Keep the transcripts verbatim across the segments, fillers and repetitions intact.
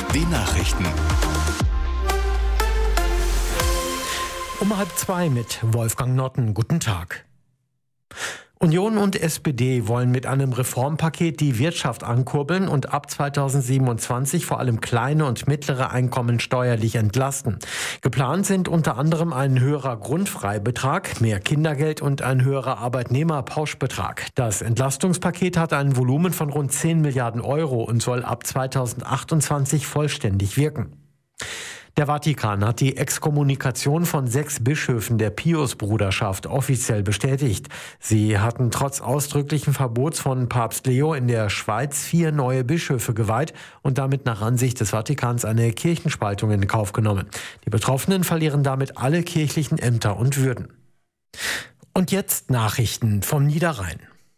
Die Nachrichten. Um halb zwei mit Wolfgang Notten. Guten Tag. Union und S P D wollen mit einem Reformpaket die Wirtschaft ankurbeln und ab zweitausendsiebenundzwanzig vor allem kleine und mittlere Einkommen steuerlich entlasten. Geplant sind unter anderem ein höherer Grundfreibetrag, mehr Kindergeld und ein höherer Arbeitnehmerpauschbetrag. Das Entlastungspaket hat ein Volumen von rund zehn Milliarden Euro und soll ab zweitausendachtundzwanzig vollständig wirken. Der Vatikan hat die Exkommunikation von sechs Bischöfen der Pius-Bruderschaft offiziell bestätigt. Sie hatten trotz ausdrücklichen Verbots von Papst Leo in der Schweiz vier neue Bischöfe geweiht und damit nach Ansicht des Vatikans eine Kirchenspaltung in Kauf genommen. Die Betroffenen verlieren damit alle kirchlichen Ämter und Würden. Und jetzt Nachrichten vom Niederrhein.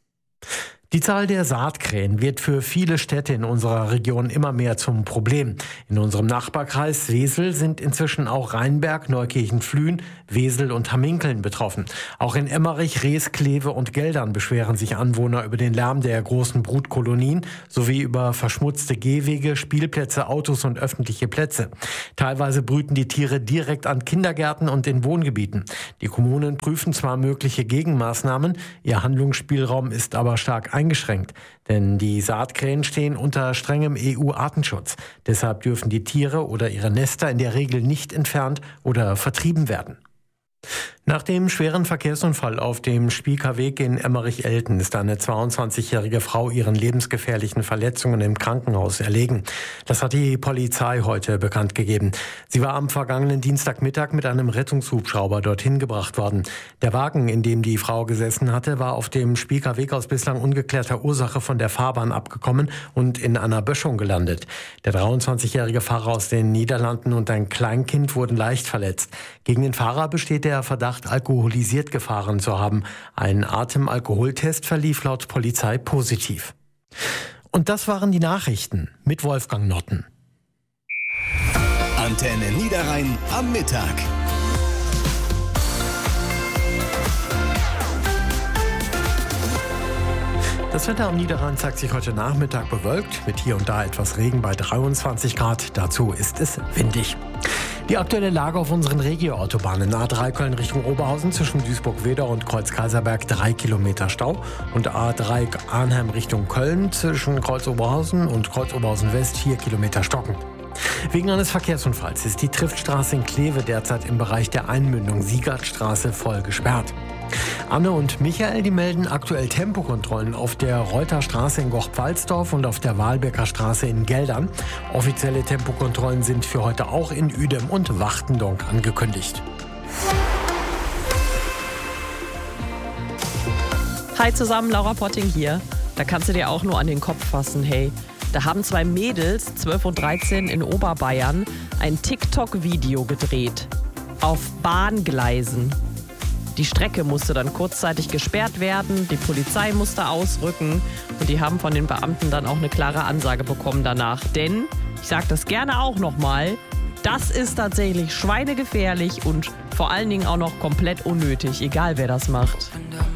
Die Zahl der Saatkrähen wird für viele Städte in unserer Region immer mehr zum Problem. In unserem Nachbarkreis Wesel sind inzwischen auch Rheinberg, Neukirchen-Flühen, Wesel und Hamminkeln betroffen. Auch in Emmerich, Rees, Kleve und Geldern beschweren sich Anwohner über den Lärm der großen Brutkolonien sowie über verschmutzte Gehwege, Spielplätze, Autos und öffentliche Plätze. Teilweise brüten die Tiere direkt an Kindergärten und in Wohngebieten. Die Kommunen prüfen zwar mögliche Gegenmaßnahmen, ihr Handlungsspielraum ist aber stark eingeschränkt. eingeschränkt, denn die Saatkrähen stehen unter strengem E U-Artenschutz. Deshalb dürfen die Tiere oder ihre Nester in der Regel nicht entfernt oder vertrieben werden. Nach dem schweren Verkehrsunfall auf dem Spieker Weg in Emmerich-Elten ist eine zweiundzwanzigjährige Frau ihren lebensgefährlichen Verletzungen im Krankenhaus erlegen. Das hat die Polizei heute bekannt gegeben. Sie war am vergangenen Dienstagmittag mit einem Rettungshubschrauber dorthin gebracht worden. Der Wagen, in dem die Frau gesessen hatte, war auf dem Spieker Weg aus bislang ungeklärter Ursache von der Fahrbahn abgekommen und in einer Böschung gelandet. Der dreiundzwanzigjährige Fahrer aus den Niederlanden und ein Kleinkind wurden leicht verletzt. Gegen den Fahrer besteht der Verdacht, alkoholisiert gefahren zu haben. Ein Atemalkoholtest verlief laut Polizei positiv. Und das waren die Nachrichten mit Wolfgang Notten. Antenne Niederrhein am Mittag. Das Wetter am Niederrhein zeigt sich heute Nachmittag bewölkt, mit hier und da etwas Regen bei dreiundzwanzig Grad. Dazu ist es windig. Die aktuelle Lage auf unseren Regio-Autobahnen. A drei Köln Richtung Oberhausen zwischen Duisburg-Wedau und Kreuz-Kaiserberg drei Kilometer Stau. Und A drei Arnhem Richtung Köln zwischen Kreuz-Oberhausen und Kreuz-Oberhausen-West vier Kilometer stockend. Wegen eines Verkehrsunfalls ist die Triftstraße in Kleve derzeit im Bereich der Einmündung Siegertstraße voll gesperrt. Anne und Michael, die melden aktuell Tempokontrollen auf der Reuterstraße in Goch-Pfalzdorf und auf der Wahlbecker Straße in Geldern. Offizielle Tempokontrollen sind für heute auch in Uedem und Wachtendonk angekündigt. Hi zusammen, Laura Potting hier. Da kannst du dir auch nur an den Kopf fassen, hey. Da haben zwei Mädels, zwölf und dreizehn, in Oberbayern ein TikTok-Video gedreht. Auf Bahngleisen. Die Strecke musste dann kurzzeitig gesperrt werden, die Polizei musste ausrücken und die haben von den Beamten dann auch eine klare Ansage bekommen danach. Denn, ich sage das gerne auch nochmal, das ist tatsächlich schweinegefährlich und vor allen Dingen auch noch komplett unnötig, egal wer das macht.